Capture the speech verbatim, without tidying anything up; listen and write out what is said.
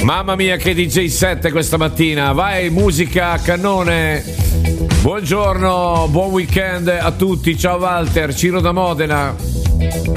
Mamma mia che D J set questa mattina. Vai, musica a cannone. Buongiorno, buon weekend a tutti. Ciao Walter, Ciro da Modena.